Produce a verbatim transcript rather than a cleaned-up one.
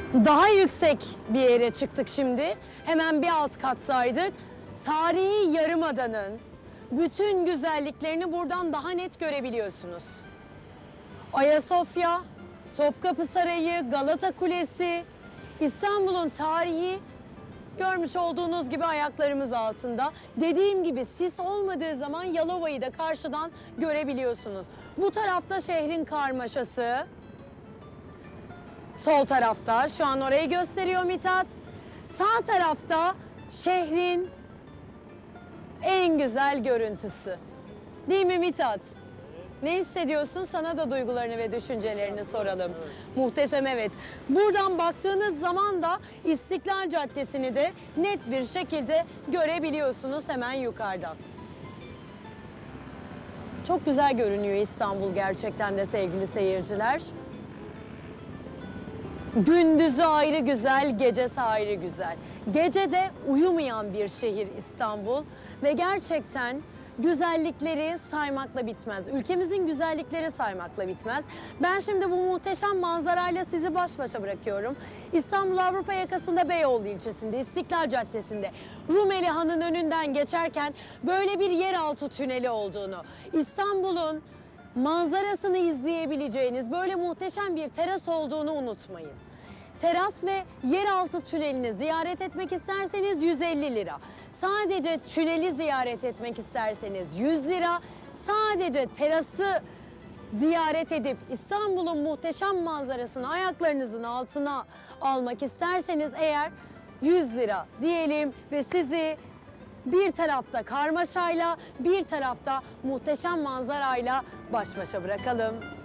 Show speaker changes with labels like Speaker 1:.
Speaker 1: Daha yüksek bir yere çıktık şimdi. Hemen bir alt kattaydık. Tarihi Yarımada'nın bütün güzelliklerini buradan daha net görebiliyorsunuz. Ayasofya, Topkapı Sarayı, Galata Kulesi, İstanbul'un tarihi görmüş olduğunuz gibi ayaklarımız altında. Dediğim gibi sis olmadığı zaman Yalova'yı da karşıdan görebiliyorsunuz. Bu tarafta şehrin karmaşası. Sol tarafta, şu an orayı gösteriyor Mithat. Sağ tarafta şehrin en güzel görüntüsü. Değil mi Mithat? Ne hissediyorsun? Sana da duygularını ve düşüncelerini soralım. Evet. Muhteşem, evet. Buradan baktığınız zaman da İstiklal Caddesi'ni de net bir şekilde görebiliyorsunuz hemen yukarıdan. Çok güzel görünüyor İstanbul gerçekten de sevgili seyirciler. Gündüzü ayrı güzel, gecesi ayrı güzel. Gecede uyumayan bir şehir İstanbul ve gerçekten güzellikleri saymakla bitmez. Ülkemizin güzellikleri saymakla bitmez. Ben şimdi bu muhteşem manzarayla sizi baş başa bırakıyorum. İstanbul Avrupa yakasında Beyoğlu ilçesinde, İstiklal Caddesi'nde Rumeli Han'ın önünden geçerken böyle bir yeraltı tüneli olduğunu, İstanbul'un manzarasını izleyebileceğiniz böyle muhteşem bir teras olduğunu unutmayın. Teras ve yeraltı tünelini ziyaret etmek isterseniz yüz elli lira. Sadece tüneli ziyaret etmek isterseniz yüz lira. Sadece terası ziyaret edip İstanbul'un muhteşem manzarasını ayaklarınızın altına almak isterseniz eğer yüz lira diyelim ve sizi bir tarafta karmaşayla, bir tarafta muhteşem manzarayla baş başa bırakalım.